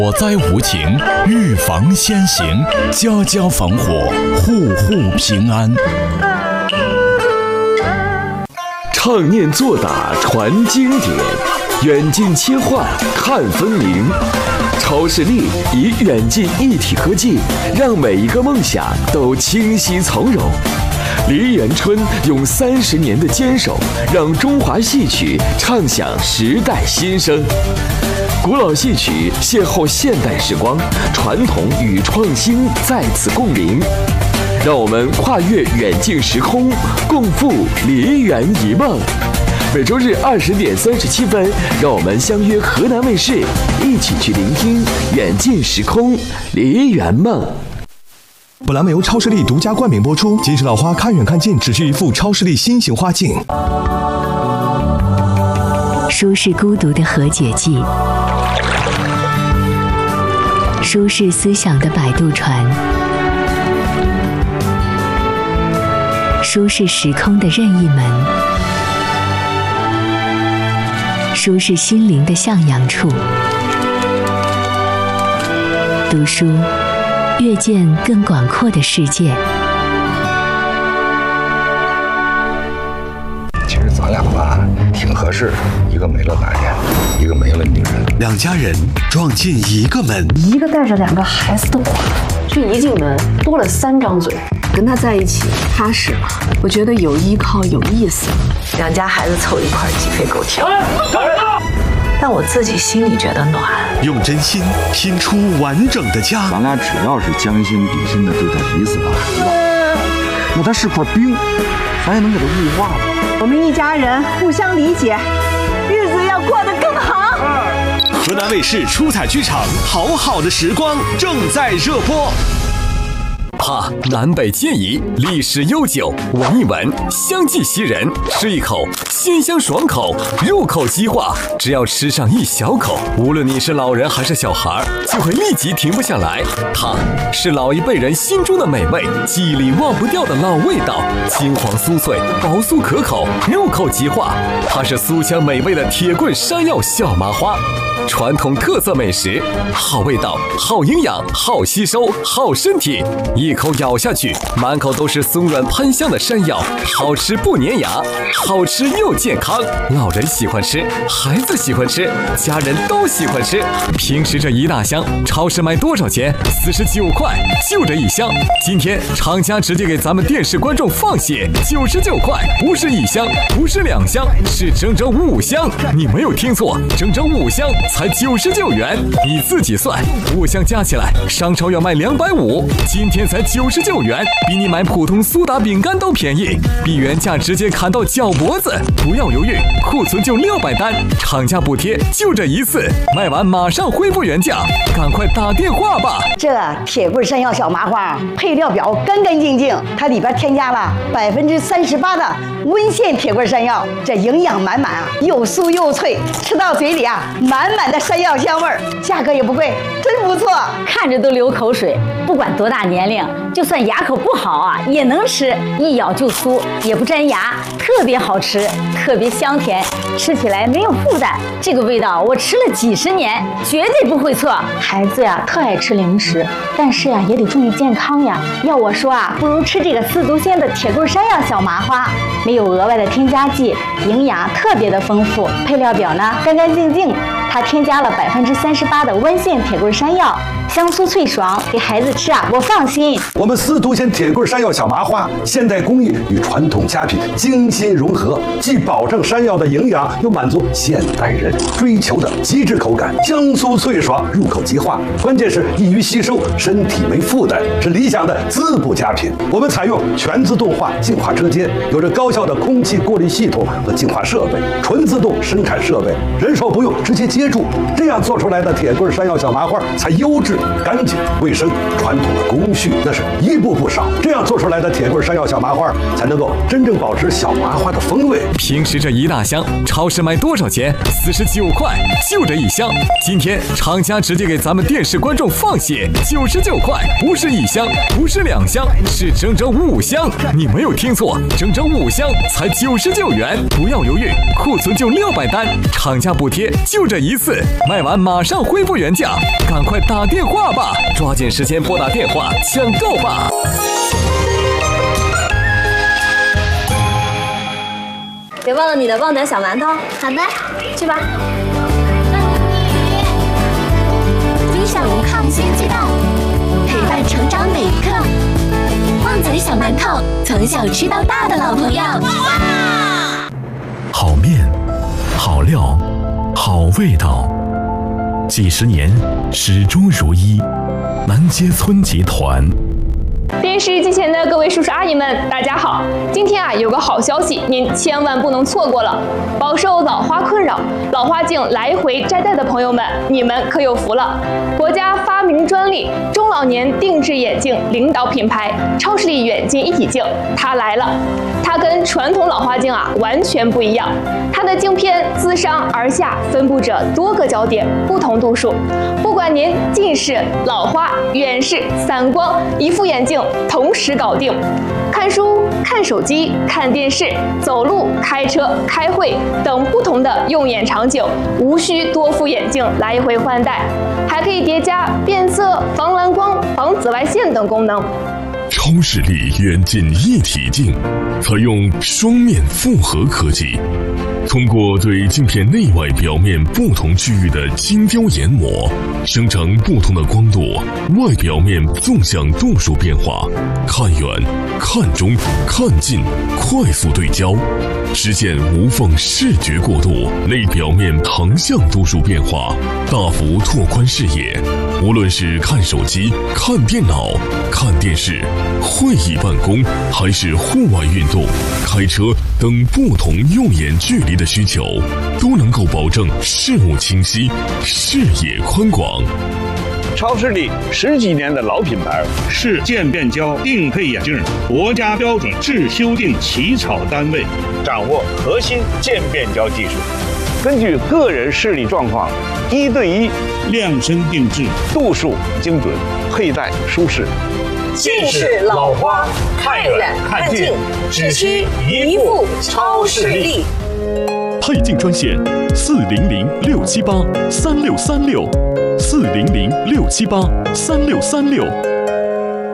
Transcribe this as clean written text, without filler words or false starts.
火灾无情，预防先行，家家防火，户户平安。 唱念做打传经典，远近切换看分明。超视力以远近一体科技，让每一个梦想都清晰从容。梨园春用30年的坚守，让中华戏曲唱响时代新声。古老戏曲邂逅现代时光，传统与创新在此共鸣。让我们跨越远近时空，共赴梨园一梦。每周日20点37分，让我们相约河南卫视，一起去聆听远近时空梨园梦。 本栏目由超视力独家冠名播出。金石老花看远看近，只需一副超视力新型花镜。 书是孤独的和解剂，书是思想的摆渡船，书是时空的任意门，书是心灵的向阳处。读书，阅见更广阔的世界。 其实咱俩吧，挺合适，一个没了男人，一个没了女人。 两家人撞进一个门， 一个带着2个孩子的寡妇，这一进门多了3张嘴。跟他在一起踏实了，我觉得有依靠有意思。2家孩子凑一块鸡飞狗跳，但我自己心里觉得暖。 用真心拼出完整的家。 咱俩只要是将心比心的对待彼此的孩子，那他是块冰，咱也能给他雾化了。 我们一家人互相理解，日子要过得更好。 河南卫视出彩剧场《好好的时光》正在热播。 南北皆宜，历史悠久，闻一闻，香气袭人，吃一口，鲜香爽口，入口即化。只要吃上一小口，无论你是老人还是小孩，就会立即停不下来。它是老一辈人心中的美味，记忆里忘不掉的老味道，金黄酥脆，薄酥可口，入口即化。它是酥香美味的铁棍山药小麻花。传统特色美食，好味道，好营养，好吸收，好身体。一口咬下去，满口都是松软喷香的山药，好吃不粘牙，好吃又健康。老人喜欢吃，孩子喜欢吃，家人都喜欢吃。平时这一大箱，超市卖多少钱？49块，就这一箱。今天厂家直接给咱们电视观众放血，99块，不是1箱，不是2箱，是整整5箱。你没有听错，整整5箱才99元。你自己算，5箱加起来，商超要卖250，今天才99元，比你买普通苏打饼干都便宜，比原价直接砍到脚脖子。不要犹豫，库存就600单，厂家补贴就这一次，卖完马上恢复原价，赶快打电话吧。 这铁棍山药小麻花配料表干干净净，它里边添加了38%的温县铁棍山药，这营养满满啊，又酥又脆，吃到嘴里啊，满满的山药香味儿，价格也不贵，真不错， 看着都流口水。不管多大年龄，就算牙口不好啊，也能吃，一咬就酥，也不粘牙，特别好吃，特别香甜，吃起来没有负担。这个味道我吃了几10年，绝对不会错。孩子呀，特爱吃零食，但是呀，也得注意健康呀。要我说啊，不如吃这个4足鲜的铁棍山药小麻花，没有额外的添加剂，营养特别的丰富。配料表呢，干干净净，它添加了38%的温县铁棍山药，香酥脆爽，给孩子吃啊，我放心。 我们4足鲜铁棍山药小麻花，现代工艺与传统佳品精心融合，既保证山药的营养，又满足现代人追求的极致口感，香酥脆爽，入口即化。关键是易于吸收，身体没负担，是理想的滋补佳品。我们采用全自动化净化车间，有着高效的空气过滤系统和净化设备，纯自动生产设备，人手不用，直接接住，这样做出来的铁棍山药小麻花才优质、干净、卫生。传统的工序那是一步不少。这样做出来的铁棍山药小麻花才能够真正保持小麻花的风味。 平时这一大箱，超市卖多少钱？49块，就这一箱。今天厂家直接给咱们电视观众放血，99块，不是一箱，不是2箱，是整整5箱。你没有听错，整整5箱才99元。不要犹豫，库存就600单，厂家补贴就这一次，卖完马上恢复原价，赶快打电话吧，抓紧时间拨打电话抢购吧。 别忘了你的旺仔小馒头。好的，去吧。低效无抗性鸡蛋，陪伴成长每一刻。旺仔小馒头，从小吃到大的老朋友。 好面，好料，好味道，几十年始终如一。南街村集团。 电视机前的各位叔叔阿姨们，大家好！今天有个好消息，您千万不能错过了。饱受老花困扰、老花镜来回摘戴的朋友们，你们可有福了！国家发明专利中老年定制眼镜领导品牌超视力远近一体镜，它来了。它跟传统老花镜完全不一样，它的镜片自上而下分布着多个焦点，不同度数。不管您近视、老花、远视、散光，一副眼镜同时搞定。看书、看手机、看电视、走路、开车、开会等不同的用眼场景，无需多副眼镜来回换代，还可以叠加变色、防蓝光、防紫外线等功能。 超视力远近一体镜采用双面复合科技，通过对镜片内外表面不同区域的精雕研磨，生成不同的光度、外表面纵向度数变化，看远、看中、看近，快速对焦，实现无缝视觉过渡，内表面横向度数变化，大幅拓宽视野。无论是看手机、看电脑、看电视、会议办公，还是户外运动、开车等不同用眼距离的需求，都能够保证视物清晰、视野宽广。 超视力10几年的老品牌，是渐变焦定配眼镜国家标准制修订起草单位，掌握核心渐变焦技术，根据个人视力状况1对1量身定制，度数精准，佩戴舒适。 近视、老花，看远看近，只需一副超视力。 配镜专线400-678-3636，400-678-3636。